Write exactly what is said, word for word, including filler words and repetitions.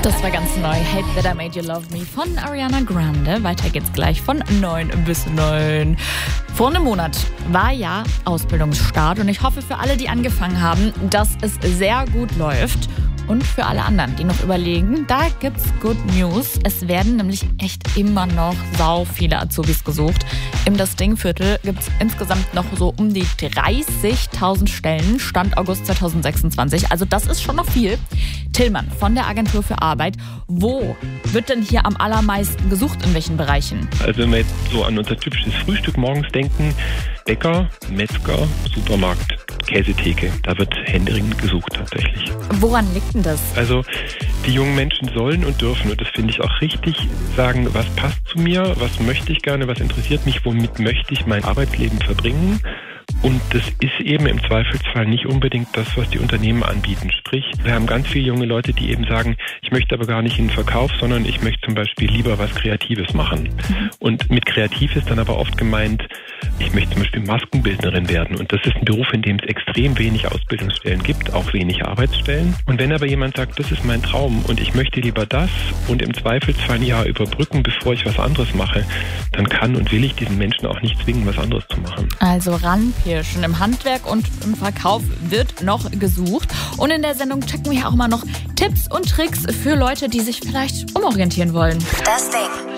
Das war ganz neu. Hate That I Made You Love Me von Ariana Grande. Weiter geht's gleich von neun bis neun. Vor einem Monat war ja Ausbildungsstart und ich hoffe für alle, die angefangen haben, dass es sehr gut läuft. Und für alle anderen, die noch überlegen, da gibt's Good News. Es werden nämlich echt immer noch sau viele Azubis gesucht. Im Das Ding-Viertel gibt's insgesamt noch so um die dreißigtausend Stellen, Stand August zweitausendsechsundzwanzig. Also das ist schon noch viel. Tillmann von der Agentur für Arbeit. Wo wird denn hier am allermeisten gesucht, in welchen Bereichen? Also wenn wir jetzt so an unser typisches Frühstück morgens denken, Bäcker, Metzger, Supermarkt, Käsetheke, da wird händeringend gesucht tatsächlich. Woran liegt denn das? Also die jungen Menschen sollen und dürfen, und das finde ich auch richtig, sagen, was passt zu mir, was möchte ich gerne, was interessiert mich, womit möchte ich mein Arbeitsleben verbringen. Und das ist eben im Zweifelsfall nicht unbedingt das, was die Unternehmen anbieten. Sprich, wir haben ganz viele junge Leute, die eben sagen, ich möchte aber gar nicht in den Verkauf, sondern ich möchte zum Beispiel lieber was Kreatives machen. Mhm. Und mit kreativ ist dann aber oft gemeint, ich möchte zum Beispiel Maskenbildnerin werden. Und das ist ein Beruf, in dem es extrem wenig Ausbildungsstellen gibt, auch wenig Arbeitsstellen. Und wenn aber jemand sagt, das ist mein Traum und ich möchte lieber das und im Zweifelsfall ein Jahr überbrücken, bevor ich was anderes mache, dann kann und will ich diesen Menschen auch nicht zwingen, was anderes zu machen. Also ranpirschen. Im Handwerk und im Verkauf wird noch gesucht. Und in der Sendung checken wir auch mal noch Tipps und Tricks für Leute, die sich vielleicht umorientieren wollen. Das Ding.